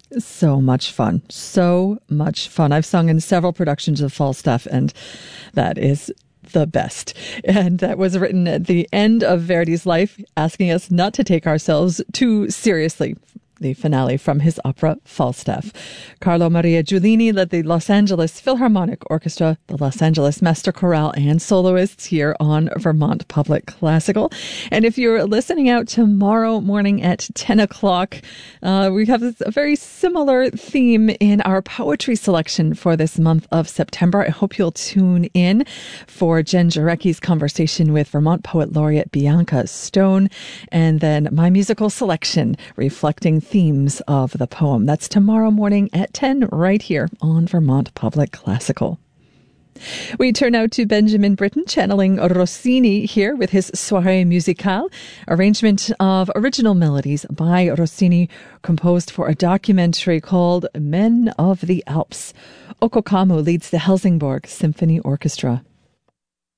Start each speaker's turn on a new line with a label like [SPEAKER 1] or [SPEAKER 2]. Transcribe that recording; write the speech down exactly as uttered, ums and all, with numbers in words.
[SPEAKER 1] So much fun. So much fun. I've sung in several productions of Falstaff, and that is the best. And that was written at the end of Verdi's life, asking us not to take ourselves too seriously. The finale from his opera Falstaff. Carlo Maria Giulini led the Los Angeles Philharmonic Orchestra, the Los Angeles Master Chorale and soloists here on Vermont Public Classical. And if you're listening out tomorrow morning at ten o'clock, uh, we have a very similar theme in our poetry selection for this month of September. I hope you'll tune in for Jen Jarecki's conversation with Vermont Poet Laureate Bianca Stone, and then my musical selection reflecting themes of the poem. That's tomorrow morning at ten right here on Vermont Public Classical. We turn now to Benjamin Britten channeling Rossini here with his Soirée Musicale, arrangement of original melodies by Rossini composed for a documentary called Men of the Alps. Oko Kamu leads the Helsingborg Symphony Orchestra.